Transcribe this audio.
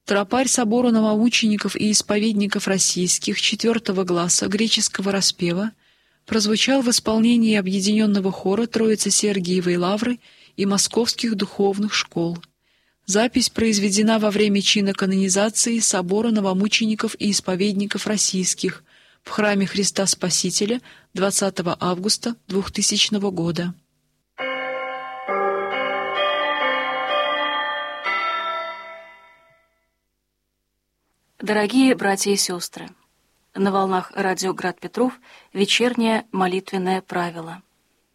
Тропарь собора новомучеников и исповедников российских 4 гласа греческого распева прозвучал в исполнении объединенного хора Троицы Сергиевой Лавры и московских духовных школ. Запись произведена во время чина канонизации собора новомучеников и исповедников российских в храме Христа Спасителя 20 августа 2000 года. Дорогие братья и сестры, на волнах радио «Град Петров» вечернее молитвенное правило.